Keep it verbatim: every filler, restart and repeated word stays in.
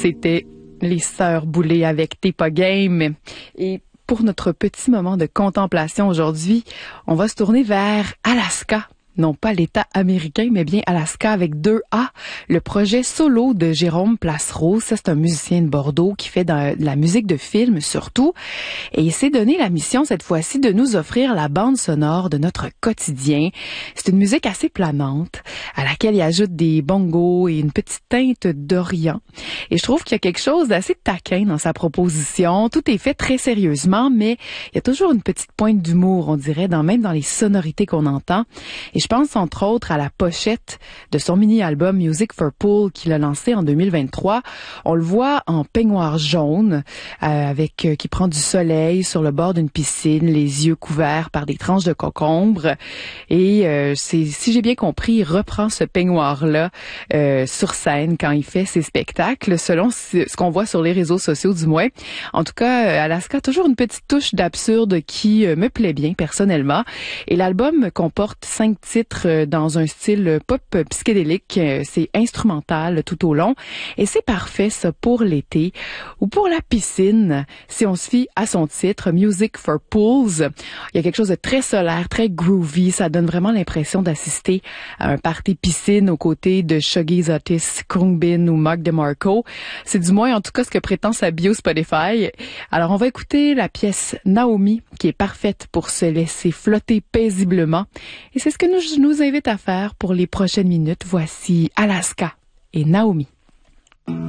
C'était les Sœurs Boulay avec T'es pas game. Et pour notre petit moment de contemplation aujourd'hui, on va se tourner vers Alaska. Non pas l'État américain, mais bien Alaska avec deux A. Le projet solo de Jérôme Placerose, ça c'est un musicien de Bordeaux qui fait de la musique de film surtout. Et il s'est donné la mission cette fois-ci de nous offrir la bande sonore de notre quotidien. C'est une musique assez planante, à laquelle il ajoute des bongos et une petite teinte d'Orient. Et je trouve qu'il y a quelque chose d'assez taquin dans sa proposition. Tout est fait très sérieusement, mais il y a toujours une petite pointe d'humour, on dirait, dans, même dans les sonorités qu'on entend. Et je pense entre autres à la pochette de son mini-album Music for Pool qu'il a lancé en deux mille vingt-trois. On le voit en peignoir jaune, euh, avec euh, qui prend du soleil sur le bord d'une piscine, les yeux couverts par des tranches de concombre. Et euh, c'est, si j'ai bien compris, il reprend ce peignoir-là euh, sur scène quand il fait ses spectacles, selon ce qu'on voit sur les réseaux sociaux du moins. En tout cas, Alaska a toujours une petite touche d'absurde qui euh, me plaît bien personnellement. Et l'album comporte cinq titre dans un style pop psychédélique. C'est instrumental tout au long. Et c'est parfait, ça, pour l'été ou pour la piscine, si on se fie à son titre, Music for Pools. Il y a quelque chose de très solaire, très groovy. Ça donne vraiment l'impression d'assister à un party piscine aux côtés de Shuggy Otis, Khruangbin ou Mark DeMarco. C'est du moins, en tout cas, ce que prétend sa bio Spotify. Alors, on va écouter la pièce Naomi, qui est parfaite pour se laisser flotter paisiblement. Et c'est ce que nous, nous invite à faire pour les prochaines minutes. Voici Alaska et Naomi.